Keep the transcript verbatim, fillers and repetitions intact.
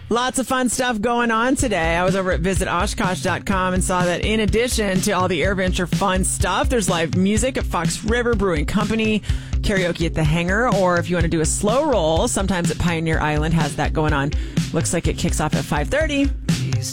Lots of fun stuff going on today. I was over at visit oshkosh dot com and saw that in addition to all the AirVenture fun stuff, there's live music at Fox River Brewing Company, karaoke at the Hangar, or if you want to do a slow roll, sometimes at Pioneer Island has that going on. Looks like it kicks off at five thirty.